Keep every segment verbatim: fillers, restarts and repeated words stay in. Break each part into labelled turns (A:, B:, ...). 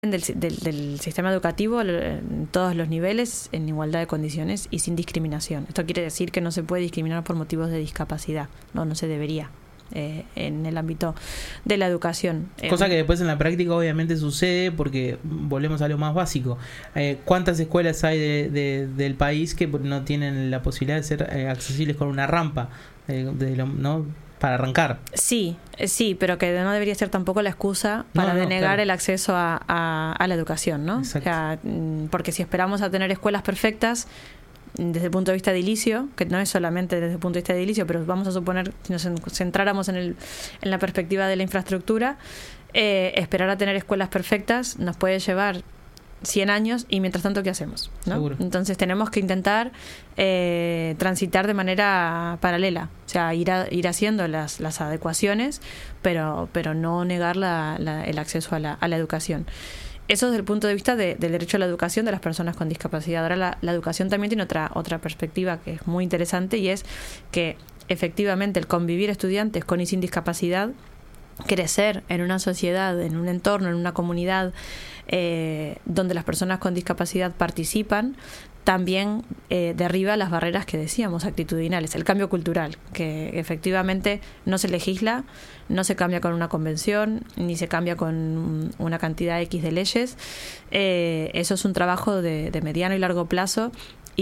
A: Del, del, del sistema educativo en todos los niveles, en igualdad de condiciones y sin discriminación. Esto quiere decir que no se puede discriminar por motivos de discapacidad, no, no se debería eh, en el ámbito de la educación.
B: Cosa que después en la práctica obviamente sucede porque volvemos a lo más básico. Eh, ¿Cuántas escuelas hay de, de, del país que no tienen la posibilidad de ser eh, accesibles con una rampa? Eh, de lo, ¿no? Para arrancar.
A: Sí, sí, pero que no debería ser tampoco la excusa para
B: no, no,
A: denegar
B: claro.
A: el acceso a, a, a la educación, ¿no?
B: Exacto.
A: O sea, porque si esperamos a tener escuelas perfectas desde el punto de vista edilicio, que no es solamente desde el punto de vista edilicio, pero vamos a suponer, si nos centráramos en, el, en la perspectiva de la infraestructura, eh, esperar a tener escuelas perfectas nos puede llevar cien años y mientras tanto, ¿qué hacemos? ¿No?
B: Seguro.
A: Entonces tenemos que intentar eh, transitar de manera paralela, o sea, ir, a, ir haciendo las, las adecuaciones, pero, pero no negar la, la, el acceso a la, a la educación. Eso desde el punto de vista de, del derecho a la educación de las personas con discapacidad. Ahora la, la educación también tiene otra, otra perspectiva que es muy interesante y es que efectivamente el convivir estudiantes con y sin discapacidad, crecer en una sociedad, en un entorno, en una comunidad eh, donde las personas con discapacidad participan, también eh, derriba las barreras que decíamos, actitudinales, el cambio cultural, que efectivamente no se legisla, no se cambia con una convención, ni se cambia con una cantidad X de leyes. Eh, eso es un trabajo de, de mediano y largo plazo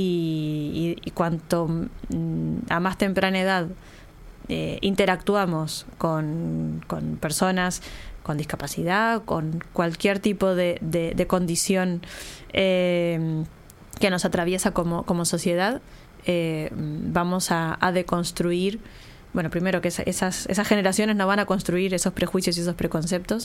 A: y, y, y cuanto mm, a más temprana edad Eh, interactuamos con, con personas con discapacidad, con cualquier tipo de, de, de condición eh, que nos atraviesa como, como sociedad, eh, vamos a, a deconstruir. Bueno, primero que esas, esas generaciones no van a construir esos prejuicios y esos preconceptos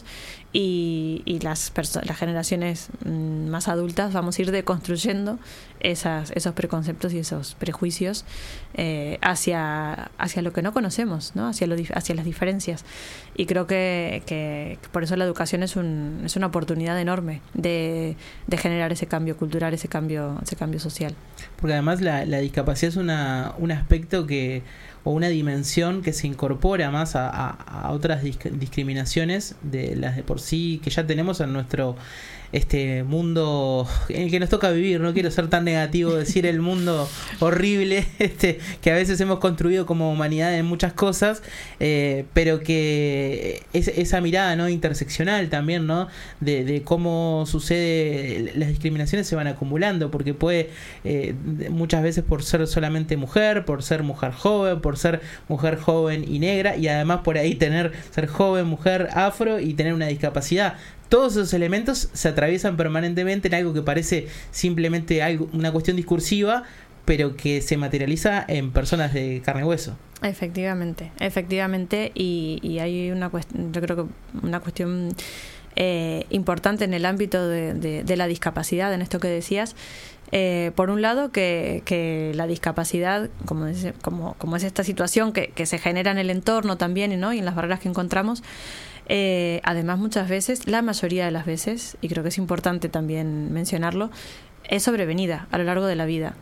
A: y, y las, perso- las generaciones mmm, más adultas vamos a ir deconstruyendo esas, esos preconceptos y esos prejuicios eh, hacia, hacia lo que no conocemos, ¿no? Hacia, lo, hacia las diferencias. Y creo que, que por eso la educación es, un, es una oportunidad enorme de, de generar ese cambio cultural, ese cambio, ese cambio social.
B: Porque además la, la discapacidad es una, un aspecto que o una dimensión que se incorpora más a, a, a otras disc- discriminaciones de las de por sí que ya tenemos en nuestro este mundo en el que nos toca vivir. No quiero ser tan negativo, decir el mundo horrible este que a veces hemos construido como humanidad en muchas cosas, eh, pero que es, esa mirada no interseccional también, ¿no? De, de cómo sucede, las discriminaciones se van acumulando, porque puede eh, muchas veces por ser solamente mujer, por ser mujer joven, por ser mujer joven y negra, y además por ahí tener ser joven, mujer, afro y tener una discapacidad. Todos esos elementos se atraviesan permanentemente en algo que parece simplemente algo, una cuestión discursiva, pero que se materializa en personas de carne y hueso.
A: Efectivamente, efectivamente, y, y hay una cuestión, yo creo que una cuestión eh, importante en el ámbito de, de, de la discapacidad, en esto que decías. Eh, por un lado, que, que la discapacidad, como, dice, como, como es esta situación que, que se genera en el entorno también, ¿no? Y en las barreras que encontramos, eh, además muchas veces, la mayoría de las veces, y creo que es importante también mencionarlo, es sobrevenida a lo largo de la vida.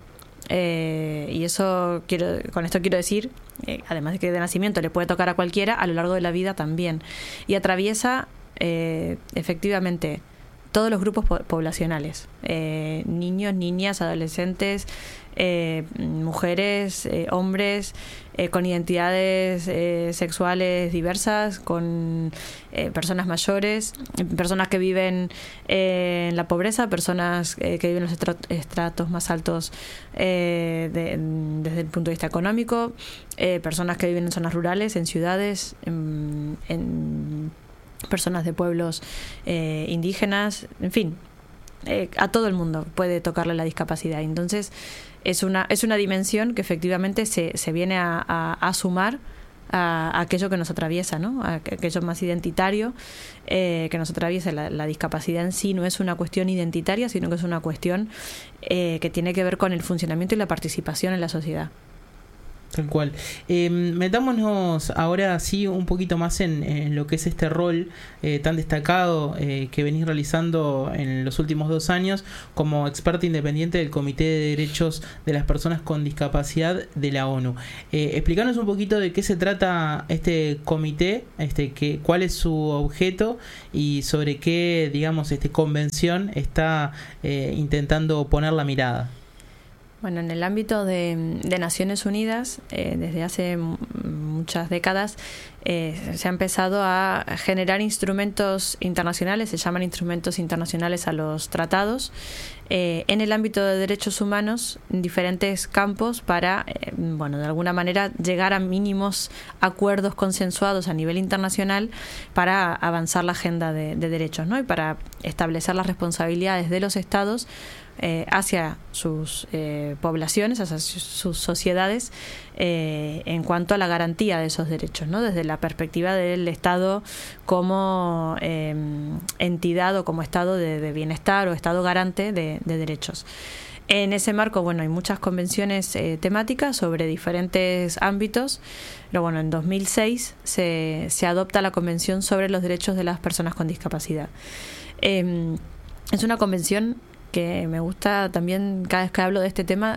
A: Eh, y eso quiero, con esto quiero decir, eh, además de que de nacimiento le puede tocar a cualquiera, a lo largo de la vida también. Y atraviesa eh, efectivamente todos los grupos po- poblacionales, eh, niños, niñas, adolescentes, eh, mujeres, eh, hombres, eh, con identidades eh, sexuales diversas, con eh, personas mayores, personas que viven eh, en la pobreza, personas eh, que viven en los estrat- estratos más altos eh, de, desde el punto de vista económico, eh, personas que viven en zonas rurales, en ciudades, en, en personas de pueblos eh, indígenas, en fin, eh, a todo el mundo puede tocarle la discapacidad. Entonces es una es una dimensión que efectivamente se, se viene a, a, a sumar a, a aquello que nos atraviesa, ¿no? A aquello más identitario eh, que nos atraviesa. La, la discapacidad en sí no es una cuestión identitaria, sino que es una cuestión eh, que tiene que ver con el funcionamiento y la participación en la sociedad.
B: Tal cual. Eh, metámonos ahora sí un poquito más en, en lo que es este rol eh, tan destacado eh, que venís realizando en los últimos dos años como experta independiente del Comité de Derechos de las Personas con Discapacidad de la ONU. Eh, explícanos un poquito de qué se trata este comité, este, que, cuál es su objeto y sobre qué, digamos, este convención está eh, intentando poner la mirada.
A: Bueno, en el ámbito de, de Naciones Unidas, eh, desde hace m- muchas décadas, eh, se ha empezado a generar instrumentos internacionales, se llaman instrumentos internacionales a los tratados, eh, en el ámbito de derechos humanos, en diferentes campos para, eh, bueno, de alguna manera llegar a mínimos acuerdos consensuados a nivel internacional para avanzar la agenda de, de derechos, ¿no? Y para establecer las responsabilidades de los estados Eh, hacia sus eh, poblaciones, hacia sus sociedades, eh, en cuanto a la garantía de esos derechos, ¿no? Desde la perspectiva del Estado como eh, entidad o como Estado de, de bienestar o Estado garante de, de derechos. En ese marco, bueno, hay muchas convenciones eh, temáticas sobre diferentes ámbitos, pero bueno, en dos mil seis se, se adopta la Convención sobre los Derechos de las Personas con Discapacidad. Eh, es una convención que me gusta también, cada vez que hablo de este tema,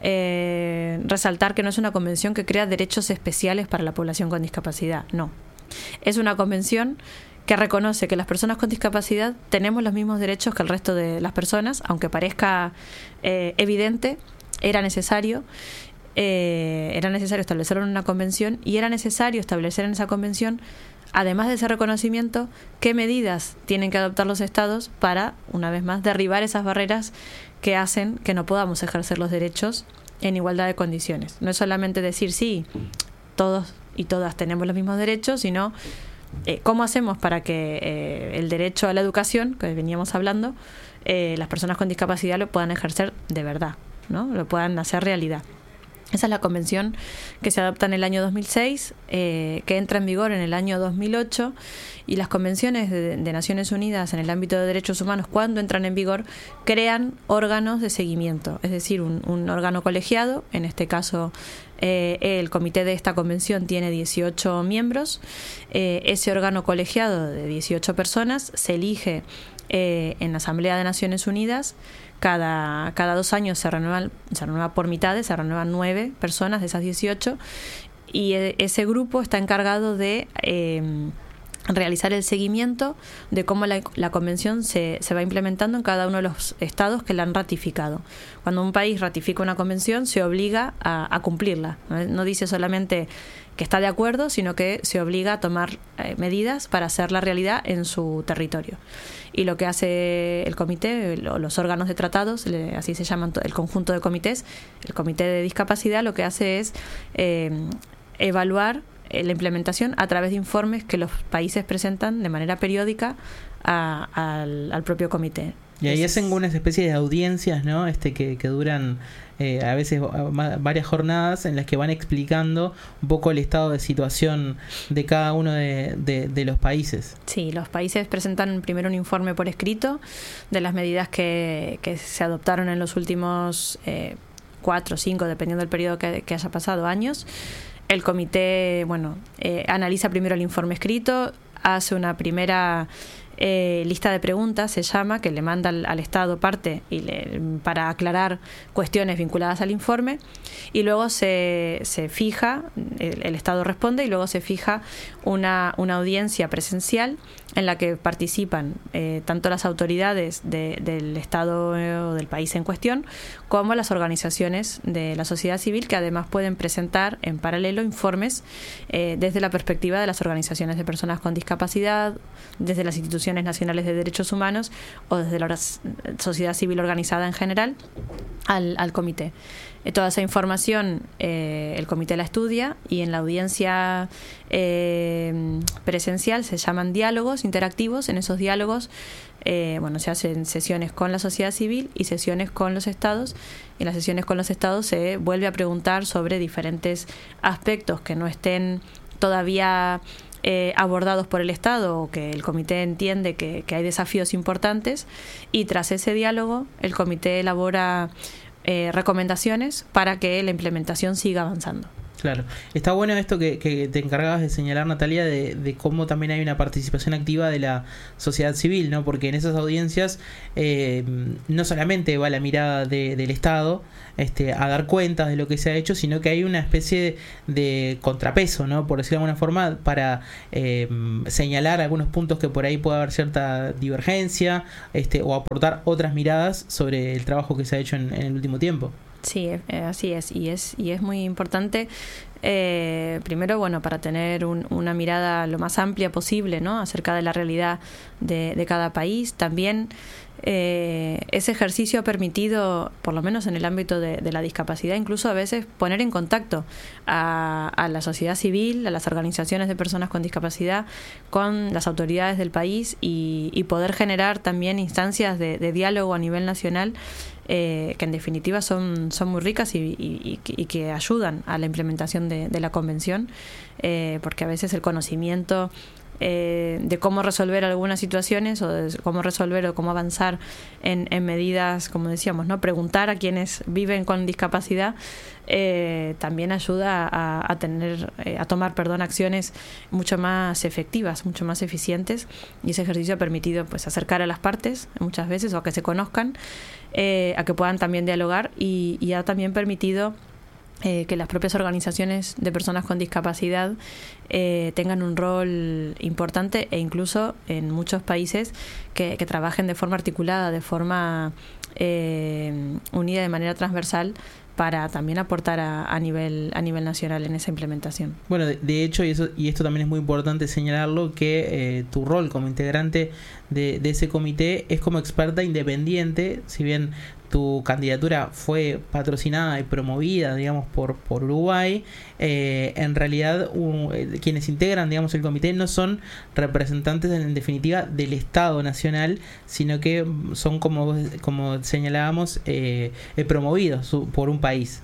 A: eh, resaltar que no es una convención que crea derechos especiales para la población con discapacidad, no. Es una convención que reconoce que las personas con discapacidad tenemos los mismos derechos que el resto de las personas, aunque parezca eh, evidente, era necesario, eh, era necesario establecerlo en una convención y era necesario establecer en esa convención, además de ese reconocimiento, qué medidas tienen que adoptar los estados para, una vez más, derribar esas barreras que hacen que no podamos ejercer los derechos en igualdad de condiciones. No es solamente decir, sí, todos y todas tenemos los mismos derechos, sino eh, cómo hacemos para que eh, el derecho a la educación, que veníamos hablando, eh, las personas con discapacidad lo puedan ejercer de verdad, ¿no? Lo puedan hacer realidad. Esa es la convención que se adopta en el año dos mil seis, eh, que entra en vigor en el año dos mil ocho, y las convenciones de, de Naciones Unidas en el ámbito de derechos humanos, cuando entran en vigor, crean órganos de seguimiento, es decir, un, un órgano colegiado, en este caso eh, el comité de esta convención tiene dieciocho miembros, eh, ese órgano colegiado de dieciocho personas se elige eh, en la Asamblea de Naciones Unidas. Cada, cada dos años se renueva, se renueva por mitades, se renuevan nueve personas de esas dieciocho, y ese grupo está encargado de eh, realizar el seguimiento de cómo la, la convención se, se va implementando en cada uno de los estados que la han ratificado. Cuando un país ratifica una convención, se obliga a, a cumplirla. No, no dice solamente que está de acuerdo, sino que se obliga a tomar eh, medidas para hacerla realidad en su territorio. Y lo que hace el comité, los órganos de tratados, así se llaman el conjunto de comités, el comité de discapacidad, lo que hace es eh, evaluar la implementación a través de informes que los países presentan de manera periódica a, a, al, al propio comité.
B: Y ahí hacen unas especies de audiencias, ¿no? Este que, que duran eh, a veces varias jornadas en las que van explicando un poco el estado de situación de cada uno de, de, de los países.
A: Sí, los países presentan primero un informe por escrito de las medidas que, que se adoptaron en los últimos eh, cuatro o cinco, dependiendo del periodo que, que haya pasado, años. El comité, bueno, eh, analiza primero el informe escrito, hace una primera eh, lista de preguntas, se llama, que le manda al, al Estado parte y le, para aclarar cuestiones vinculadas al informe, y luego se, se fija, el, el Estado responde, y luego se fija una, una audiencia presencial en la que participan eh, tanto las autoridades de, del Estado o del país en cuestión, como las organizaciones de la sociedad civil, que además pueden presentar en paralelo informes eh, desde la perspectiva de las organizaciones de personas con discapacidad, desde las instituciones nacionales de derechos humanos o desde la sociedad civil organizada en general al, al comité. Eh, toda esa información eh, el comité la estudia, y en la audiencia eh, presencial se llaman diálogos interactivos. En esos diálogos eh, bueno, se hacen sesiones con la sociedad civil y sesiones con los estados. En las sesiones con los estados se vuelve a preguntar sobre diferentes aspectos que no estén todavía Eh, abordados por el Estado, o que el comité entiende que, que hay desafíos importantes, y tras ese diálogo el comité elabora eh, recomendaciones para que la implementación siga avanzando.
B: Claro. Está bueno esto que, que te encargabas de señalar, Natalia, de, de cómo también hay una participación activa de la sociedad civil, ¿no? Porque en esas audiencias eh, no solamente va la mirada de, del Estado este, a dar cuentas de lo que se ha hecho, sino que hay una especie de, de contrapeso, ¿no? Por decirlo de alguna forma, para eh, señalar algunos puntos que por ahí puede haber cierta divergencia este, o aportar otras miradas sobre el trabajo que se ha hecho en, en el último tiempo.
A: Sí, eh, así es, y es y es muy importante, eh, primero, bueno, para tener un, una mirada lo más amplia posible, ¿no? Acerca de la realidad de, de cada país. También eh, ese ejercicio ha permitido, por lo menos en el ámbito de, de la discapacidad, incluso a veces poner en contacto a, a la sociedad civil, a las organizaciones de personas con discapacidad, con las autoridades del país y, y poder generar también instancias de, de diálogo a nivel nacional. Eh, que en definitiva son, son muy ricas y, y, y que ayudan a la implementación de, de la convención, eh, porque a veces el conocimiento eh, de cómo resolver algunas situaciones o de cómo resolver o cómo avanzar en, en medidas, como decíamos, ¿no? Preguntar a quienes viven con discapacidad eh, también ayuda a, a tener eh, a tomar perdón acciones mucho más efectivas, mucho más eficientes, y ese ejercicio ha permitido pues acercar a las partes muchas veces, o a que se conozcan, eh, a que puedan también dialogar, y, y ha también permitido Eh, que las propias organizaciones de personas con discapacidad eh, tengan un rol importante, e incluso en muchos países que, que trabajen de forma articulada, de forma eh, unida, de manera transversal, para también aportar a, a nivel a nivel nacional en esa implementación.
B: Bueno, de, de hecho, y eso y esto también es muy importante señalarlo, que eh, tu rol como integrante de, de ese comité es como experta independiente, si bien tu candidatura fue patrocinada y promovida, digamos, por, por Uruguay, eh, en realidad uh, quienes integran, digamos, el comité no son representantes en, en definitiva del Estado Nacional, sino que son, como, como señalábamos, eh, eh, promovidos por un país.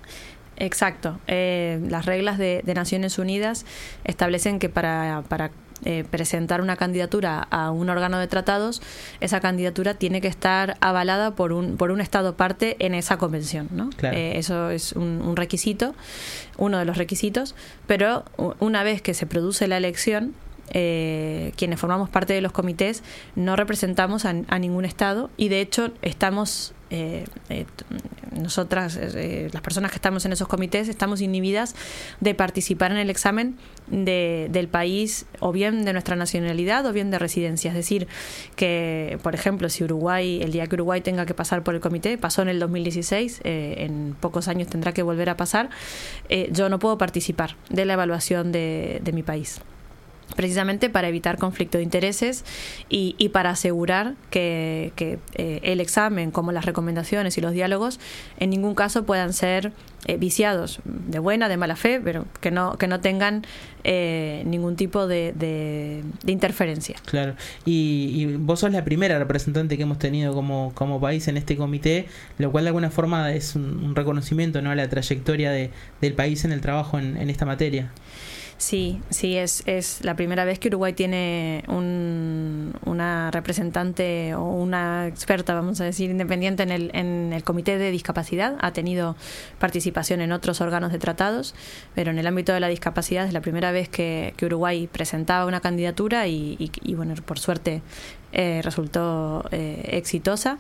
A: Exacto. Eh, las reglas de, de Naciones Unidas establecen que para, para eh, presentar una candidatura a un órgano de tratados, esa candidatura tiene que estar avalada por un por un Estado parte en esa convención, ¿no?
B: Claro.
A: Eh, eso es un, un requisito, uno de los requisitos, pero una vez que se produce la elección, Eh, quienes formamos parte de los comités no representamos a, a ningún Estado, y de hecho estamos eh, eh, nosotras, eh, las personas que estamos en esos comités, estamos inhibidas de participar en el examen de, del país, o bien de nuestra nacionalidad o bien de residencia. Es decir, que por ejemplo, si Uruguay, el día que Uruguay tenga que pasar por el comité, pasó en el dos mil dieciséis, eh, en pocos años tendrá que volver a pasar, eh, yo no puedo participar de la evaluación de, de mi país, precisamente para evitar conflicto de intereses y, y para asegurar que, que eh, el examen, como las recomendaciones y los diálogos, en ningún caso puedan ser eh, viciados de buena, de mala fe, pero que no que no tengan eh, ningún tipo de, de, de interferencia.
B: Claro. Y, y vos sos la primera representante que hemos tenido como, como país en este comité, lo cual de alguna forma es un, un reconocimiento, ¿no?, a la trayectoria de, del país en el trabajo en, en esta materia.
A: Sí, sí, es, es la primera vez que Uruguay tiene un, una representante o una experta, vamos a decir, independiente en el, en el Comité de Discapacidad. Ha tenido participación en otros órganos de tratados, pero en el ámbito de la discapacidad es la primera vez que, que Uruguay presentaba una candidatura y, y, y bueno, por suerte eh, resultó eh, exitosa.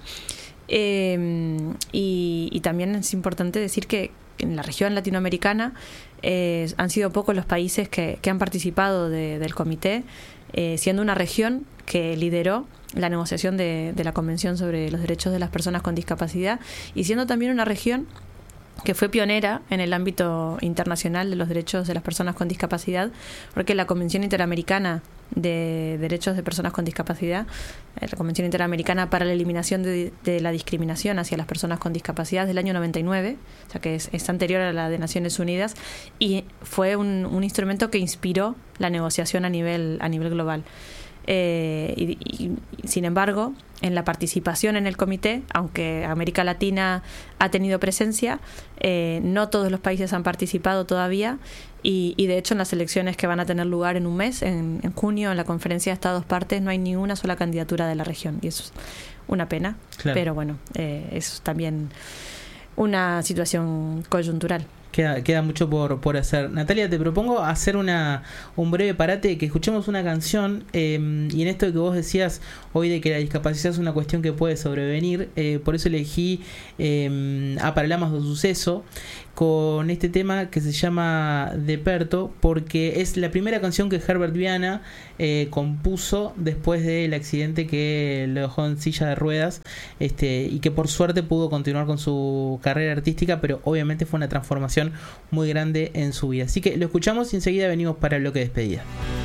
A: Eh, y, y también es importante decir que en la región latinoamericana eh, han sido pocos los países que, que han participado de, del comité, eh, siendo una región que lideró la negociación de, de la Convención sobre los Derechos de las Personas con Discapacidad, y siendo también una región que fue pionera en el ámbito internacional de los derechos de las personas con discapacidad, porque la Convención Interamericana de Derechos de Personas con Discapacidad, la Convención Interamericana para la Eliminación de, de la Discriminación hacia las Personas con Discapacidad, del año noventa y nueve, o sea que es, es anterior a la de Naciones Unidas, y fue un, un instrumento que inspiró la negociación a nivel, a nivel global. Eh, y, y, sin embargo, en la participación en el comité, aunque América Latina ha tenido presencia, eh, no todos los países han participado todavía, y, y de hecho en las elecciones que van a tener lugar en un mes, en, en junio, en la conferencia de Estados Partes, no hay ninguna sola candidatura de la región, y eso es una pena. Claro. Pero bueno, eh, es también una situación coyuntural.
B: Queda, queda mucho por, por hacer. Natalia, te propongo hacer una un breve parate, que escuchemos una canción, eh, y en esto que vos decías hoy de que la discapacidad es una cuestión que puede sobrevenir, eh, por eso elegí eh, A Paralamas do Suceso, con este tema que se llama Deperto, porque es la primera canción que Herbert Viana eh, compuso después del accidente que lo dejó en silla de ruedas, este, y que por suerte pudo continuar con su carrera artística, pero obviamente fue una transformación muy grande en su vida. Así que lo escuchamos y enseguida venimos para el bloque de despedida.